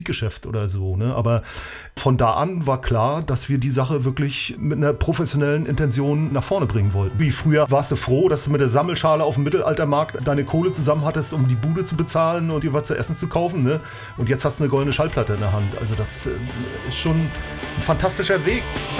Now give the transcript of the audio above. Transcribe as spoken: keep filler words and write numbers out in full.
Geschäft oder so, ne? Aber von da an war klar, dass wir die Sache wirklich mit einer professionellen Intention nach vorne bringen wollten. Wie früher warst du froh, dass du mit der Sammelschale auf dem Mittelaltermarkt deine Kohle zusammen hattest, um die Bude zu bezahlen und dir was zu essen zu kaufen, ne? Und jetzt hast du eine goldene Schallplatte in der Hand. Also das ist schon ein fantastischer Weg.